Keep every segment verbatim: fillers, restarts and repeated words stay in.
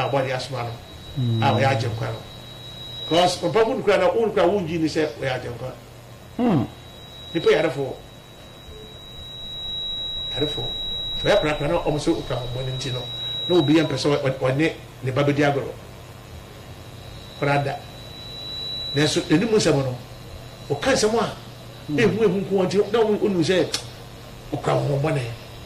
na body asma no ah we agye kwa no cause papa kun kura na un kura wunji ni se we agye kwa mm ni pe yare fo yare fo so ya kura na o so kura mo ni ntino no obi en person one ne babedi agoro prada neso eni mu semo no o kan semo a ehu ehu ko wonti na onu se o kura mo bone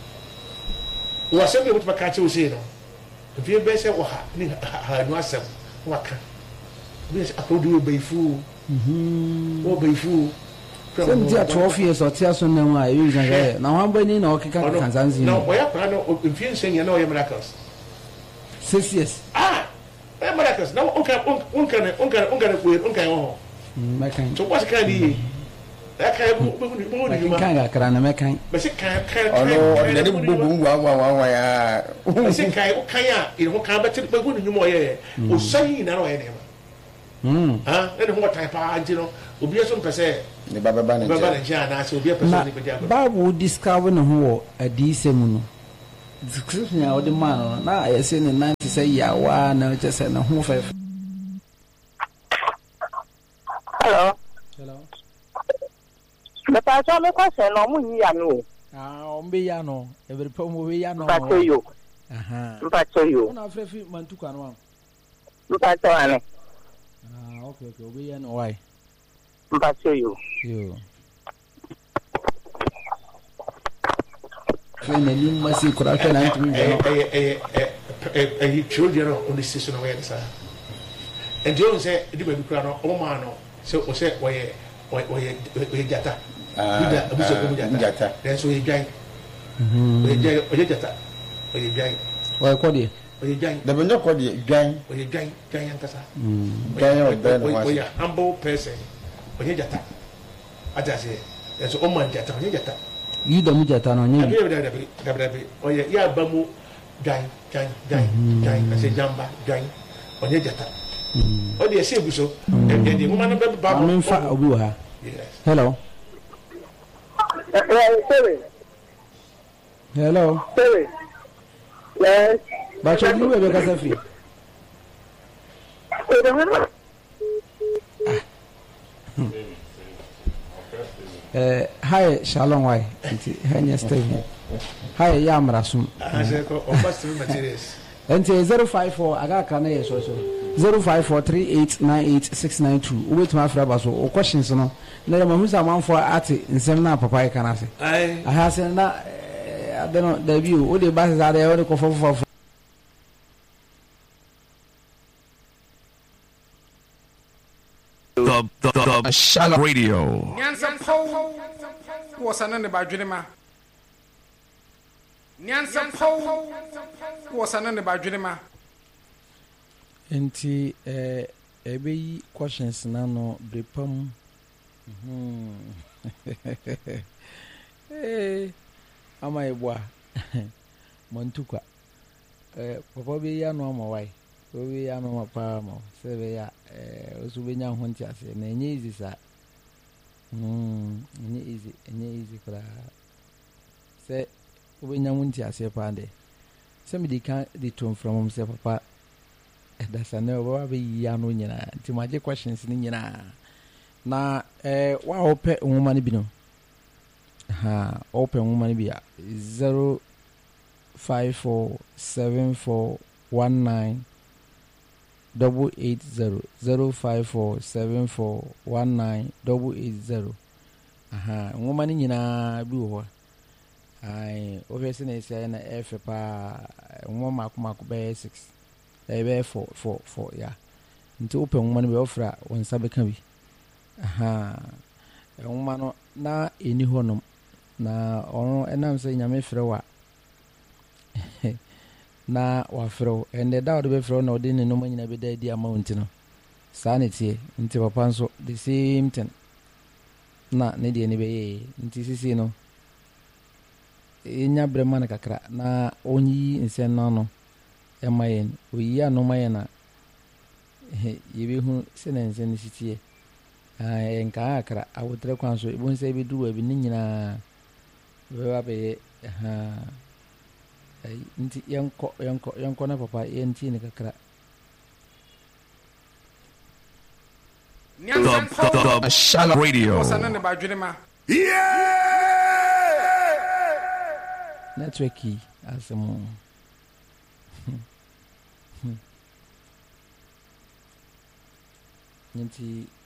o asem be mutu ka che o se no vie be se o ha ni ha no asem o aka bi se akodu be fu mhm o be fu sem dia twelve years or tia so na wa e use na na wan bani na o keka kanzanzi no o ya kura no o vie se nya na o ye miracles six years ah eh miracles na o ka on ka on ka on ka ko on ka ho mekan so what's kind of that kind of mo ni ma kan ga kra na mekan be se kan kan ono na ni bubu wa wa wa wa ya be se kan o kan ya e ho kan be te be gu ni mo ye o sai na ro ye ne ma mm ah e ho type pa anti no obi eso mpese ne baba ba na baba na ja na se obi person ni be dia Bible describe no ho adise mu no description ya odi man na ya se ne ninety say ya wa na je se na ho five. Hello. Hello. The pastor me question no mu yi ya no. Ah, o mbe ya no, e be pa mo we ya no. Mpacho yo. Aha. Mpacho yo. Una frefi mantuka no am. Mpacho ane. Ah, okay okay, o be ya no why? Mpacho yo. Yo. Fena ni masi kura fe na ntumi eh no. eh eh eh eh children on the station away the sir and you say di be kura no o ma no se o se o ye o ye o ye jata ah bida abuso ko jata then so ye gyan Mhm. o ye gyan o ye jata o ye gyan Why ko de? o ye gyan da benyo ko di gwan o ye gyan gyan yan kasa Mm. gwan o da no o wa ye humble person o ye jata ata se so o man jata o ye jata You da mu jata no abi nyi. abi abi abi abi o ye ya ba mu gyan gyan gyan gyan ase jamba gyan o ye jata o de se buso e de mo man ba ba Amen fa obi wa ha. yes Hello. Eh, sorry. Hello. Sorry. Yes. Ba cho ni we be ka safi. Eh, the one. Eh, hi Shalom why? Nti hanya stay. Hi ya amrasum. I say ko o bust materials Nti zero five four aga ka na ye so so. zero five four three eight nine eight six nine two. Wait my friend ba so o questions no. Na ma hu sa manfo ate nsem na papa e kana se. ai Aha se na adeno da bi o de ba se za da o de ko fofofo. The, the, the, the Shallow Radio. Nyansa Pow was an under Nyansa Pow was an under Nti eh ebe yi questions na no brepam. Mhm. Eh ama ebwa. Montukwa. Eh papa be ya no ama wai. Obi ya no mapa ma. Se be ya eh osu be nya ho nti ase na enye easy sa. Mm, enye easy, enye easy kra. Se obi nya ho nti ase pa ande. Se me di kan di tom from se papa that's a no wa be ya no nyina. Nti ma je questions ni nyina. Na eh wa ope nwoma ni bi no. Ha, open woman be zero five four seven four one nine double eight zero zero five four seven four one nine double eight zero. Aha, woman nyina bi wo. Ai, obviously na say na F pa woman akoma ko be six. E be four four four ya. Nti open woman be ofra won sabe kan bi. Aha. E woman no na eni honom na ono enam se nyame frɛ wa na wa frɛ ende da wo be frɛ na odi ne no manyina be da di amount no saa ne tie nti papa nso the same thing na ne die ne be ye nti sisi no enya brema na kakra na onyi nsen no no e mayen oyi ano mayen na ye be hu se na nsen sitie ah enka akra awotre kwan so ebon se be duwa bi ne nyina wewa be ha ai nti yanko yanko yanko na papa yanti ne kakra The Shala Radio. What's another by Judema? Network key as a mo. Nti